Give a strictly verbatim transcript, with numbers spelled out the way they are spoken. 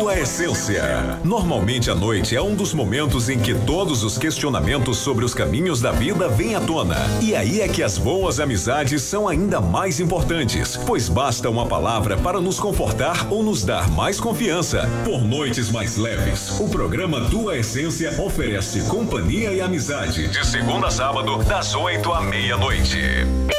Tua Essência. Normalmente a noite é um dos momentos em que todos os questionamentos sobre os caminhos da vida vêm à tona. E aí é que as boas amizades são ainda mais importantes, pois basta uma palavra para nos confortar ou nos dar mais confiança. Por noites mais leves, o programa Tua Essência oferece companhia e amizade de segunda a sábado, das oito à meia-noite.